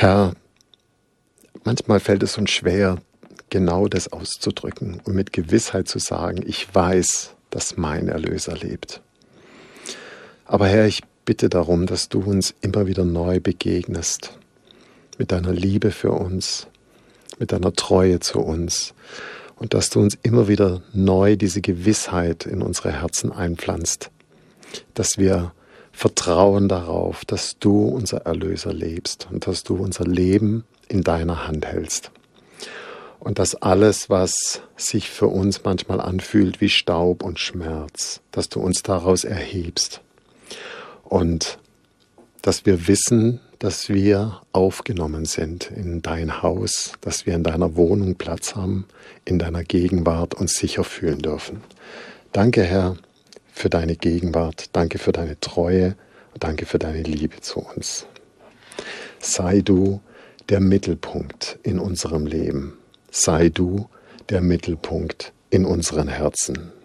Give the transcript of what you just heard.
Herr, manchmal fällt es uns schwer, genau das auszudrücken und mit Gewissheit zu sagen, ich weiß, dass mein Erlöser lebt. Aber Herr, ich bitte darum, dass du uns immer wieder neu begegnest, mit deiner Liebe für uns, mit deiner Treue zu uns und dass du uns immer wieder neu diese Gewissheit in unsere Herzen einpflanzt, dass wir vertrauen darauf, dass du unser Erlöser lebst und dass du unser Leben in deiner Hand hältst. Und dass alles, was sich für uns manchmal anfühlt wie Staub und Schmerz, dass du uns daraus erhebst. Und dass wir wissen, dass wir aufgenommen sind in dein Haus, dass wir in deiner Wohnung Platz haben, in deiner Gegenwart uns sicher fühlen dürfen. Danke, Herr, für deine Gegenwart, danke für deine Treue und danke für deine Liebe zu uns. Sei du der Mittelpunkt in unserem Leben. Sei du der Mittelpunkt in unseren Herzen.